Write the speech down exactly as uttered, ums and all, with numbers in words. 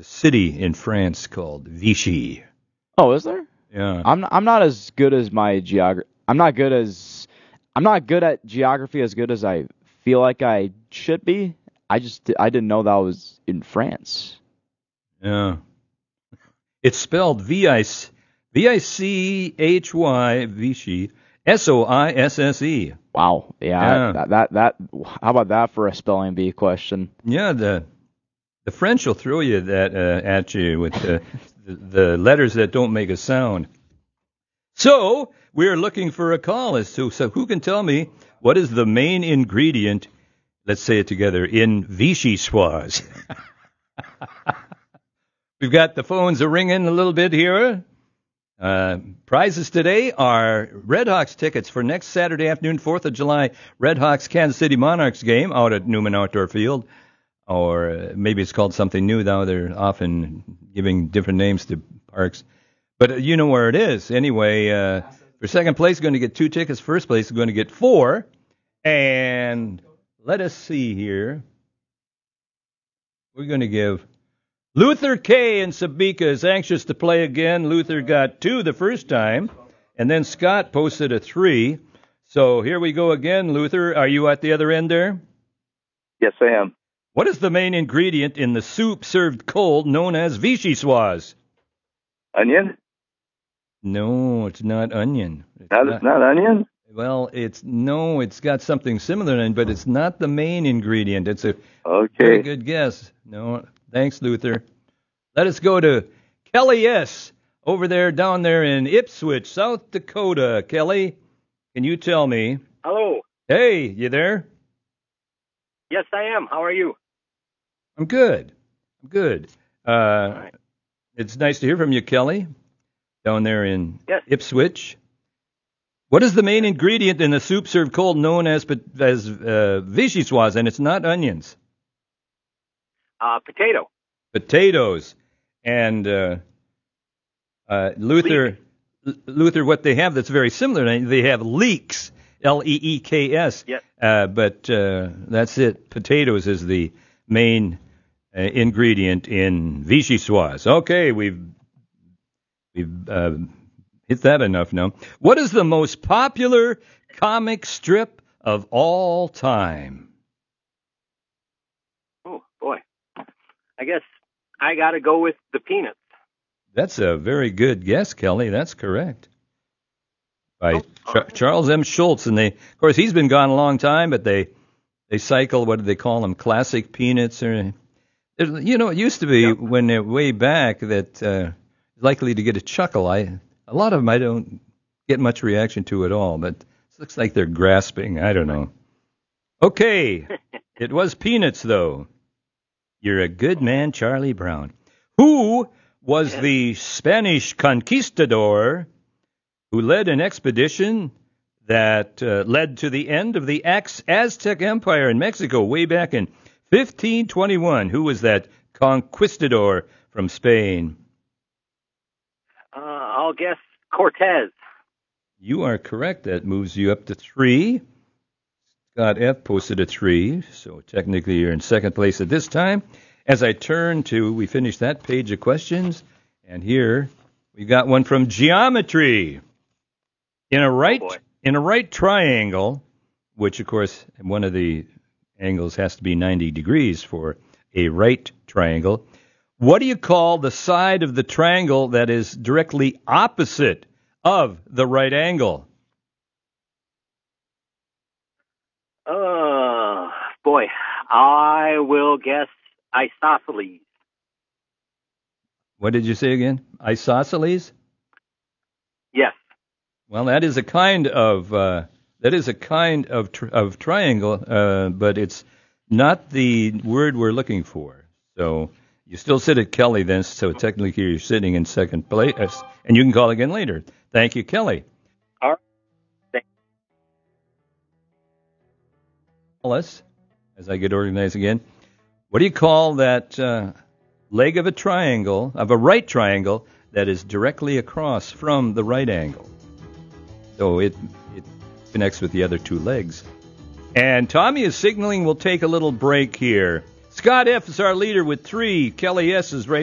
a city in France called Vichy. Oh, is there? Yeah. I'm I'm not as good as my geography. I'm not good as I'm not good at geography as good as I feel like I should be. I just I didn't know that was in France. Yeah. It's spelled V I C H Y, Vichy, S O I S S E. Wow. Yeah. Yeah. That, that that how about that for a spelling bee question? Yeah, the the French will throw you that uh, at you with the, the the letters that don't make a sound. So we're looking for a call as to so who can tell me what is the main ingredient? Let's say it together in Vichyssoise. We've got the phones a ringing a little bit here. Uh, prizes today are Red Hawks tickets for next Saturday afternoon, fourth of July, Red Hawks Kansas City Monarchs game out at Newman Outdoor Field. Or uh, maybe it's called something new now. They're often giving different names to parks. But uh, you know where it is. Anyway, uh, for second place, going to get two tickets. First place is going to get four. And let us see here. We're going to give Luther K. in Sabika is anxious to play again. Luther got two the first time. And then Scott posted a three. So here we go again, Luther. Are you at the other end there? Yes, I am. What is the main ingredient in the soup served cold known as Vichyssoise? Onion? No, it's not onion. It's Not, not, not onion? well, it's no, it's got something similar in it, but it's not the main ingredient. It's a Okay. very good guess. No, thanks, Luther. Let us go to Kelly S. over there, down there in Ipswich, South Dakota. Kelly, can you tell me? Hello. Hey, you there? Yes, I am. How are you? I'm good. I'm good. Uh, right. It's nice to hear from you, Kelly, down there in Yes. Ipswich. What is the main ingredient in the soup served cold known as as uh, Vichyssoise? And it's not onions. Uh, potato. Potatoes. And uh, uh, Luther, L- Luther, what they have that's very similar, they have leeks, L E E K S. Yes. Uh, but uh, that's it. Potatoes is the main uh, ingredient in Vichyssoise. Okay, we've we've uh, hit that enough now. What is the most popular comic strip of all time? Oh, boy. I guess I got to go with the Peanuts. That's a very good guess, Kelly. That's correct. By Oh, Char- Charles M. Schultz, and they, of course, he's been gone a long time, but they they cycle. What do they call them? Classic Peanuts, or you know, it used to be Yep. when they're way back that uh, likely to get a chuckle. I a lot of them I don't get much reaction to at all, but it looks like they're grasping. I don't know. Okay, it was Peanuts though. You're a good man, Charlie Brown. Who was the Spanish conquistador who led an expedition that uh, led to the end of the Aztec Empire in Mexico way back in fifteen twenty-one? Who was that conquistador from Spain? Uh, I'll guess Cortez. You are correct. That moves you up to three. Scott F. posted a three, so technically you're in second place at this time. As I turn to, we finished that page of questions, and here we got one from geometry. In a right Oh, boy. in a right triangle, which of course one of the angles has to be ninety degrees for a right triangle, what do you call the side of the triangle that is directly opposite of the right angle? Uh, boy. I will guess isosceles. What did you say again? Isosceles? Yes. Well, that is a kind of uh, that is a kind of tr- of triangle, uh, but it's not the word we're looking for. So you still sit at Kelly then. So technically you're sitting in second place, uh, and you can call again later. Thank you, Kelly. All right. Thank- Tell us, as I get organized again, what do you call that uh, leg of a triangle, of a right triangle, that is directly across from the right angle? So it it connects with the other two legs. And Tommy is signaling we'll take a little break here. Scott F. is our leader with three. Kelly S. is right